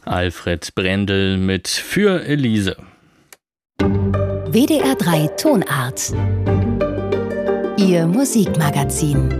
Alfred Brendel mit Für Elise. WDR 3 Tonart. Ihr Musikmagazin.